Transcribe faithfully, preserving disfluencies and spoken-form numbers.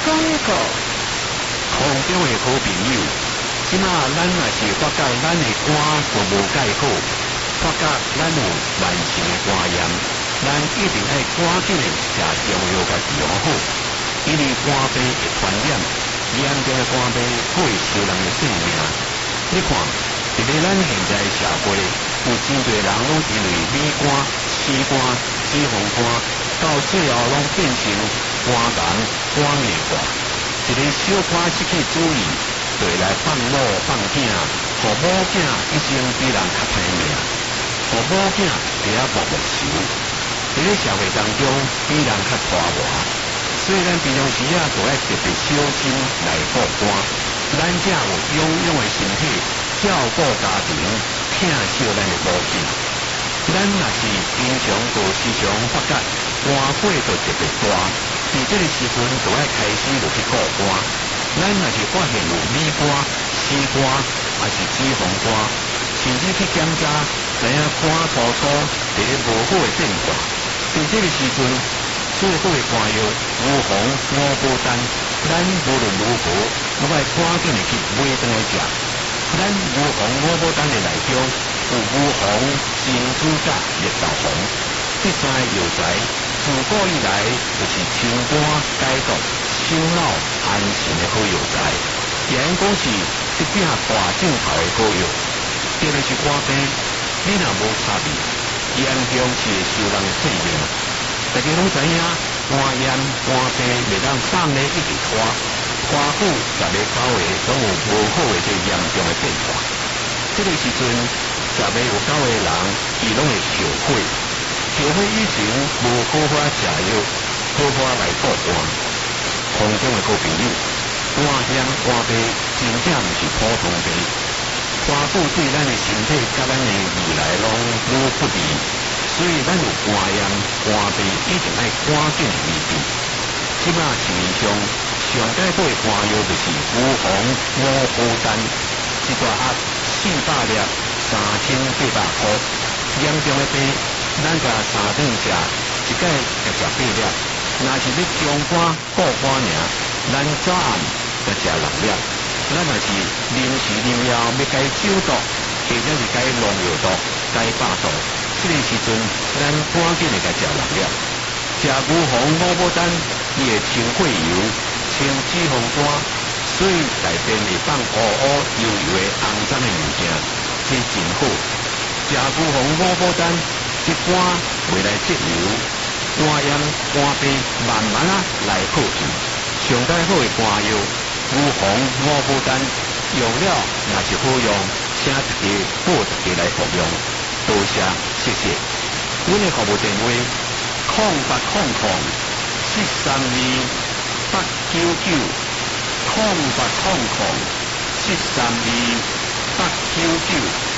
广告。 空中的好朋友，即马咱若是发觉咱的肝都无解好，发觉咱有慢性的肝炎，咱一定要赶紧的食中药甲治疗好，因为肝病会传染，严重的肝病会烧人的性命。你看，伫咧咱现在的社会，有真侪人拢因为米肝、气肝、脂肪肝，到最后拢变成肝癌、肝硬化。一个小可失去主意，就会来放某放囝，互某囝一生比人较歹命，互某囝会晓默默受。伫咧社会当中比人较拖磨，所以咱平常时啊，就要特别小心来顾肝。咱才有臃肿的身体，照顾家庭，疼惜咱的母亲。咱若是平常就时常发觉肝火就特别大。伫这个时阵，就要开始就去顾肝。咱若是发现有米肝、气肝，还是脂肪肝，甚至去检查，知影肝粗粗伫咧无好的变化。伫这个时阵，最好的肝药乌黄、五宝丹，咱无论如何，我要赶紧的去买转来食。咱乌黄、五宝丹的内中有乌黄、珍珠甲、绿豆黄，这三个药材。自古以来就是清肝解毒、醒脑安神的好药材，也应讲是一柄大正头的好药。特别是肝病，你若无插味，严重是会受人的性命。大家拢知影，肝炎、肝病袂当放咧一直拖，拖久十个九个拢有无好的这严重的变化。这个时阵，十个有九个人，伊拢会后悔。后悔以前无好好食药，好好来顾肝。空中的好朋友，肝炎、肝病真正毋是普通病，肝久对咱的身体甲咱的未来拢愈不利，所以咱有肝炎、肝病一定要赶紧的医治。即马市面上上解好的肝药就是乌黄五宝丹，一大盒四百粒，三千八百块。严重的病。咱甲三顿食，一摆就食八粒。若是要中肝顾肝尔，咱早暗就食六粒。咱若是临时临了要解酒毒，或者是解农药毒、解百毒，这个时阵咱赶紧来甲食六粒。食牛黄五宝丹，伊会清血油、清脂肪肝，所以内边会放乌乌油油的肮脏的物件，这真好。食牛黄五宝丹。这肝未来节流，肝炎、肝病慢慢啊来好转。上解好的肝药，乌黄五宝丹，用了若是好用，请大家好大家来服用。多谢，谢谢。阮的服务电话：空八空空七三二八九九，空八空空七三二八九九。